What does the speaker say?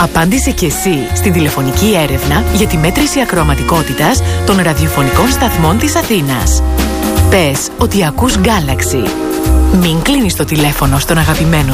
Απάντησε και εσύ στην τηλεφωνική έρευνα για τη μέτρηση ακροαματικότητας των ραδιοφωνικών σταθμών της Αθήνας. Πες ότι ακούς Galaxy. Μην κλείνεις το τηλέφωνο στον αγαπημένο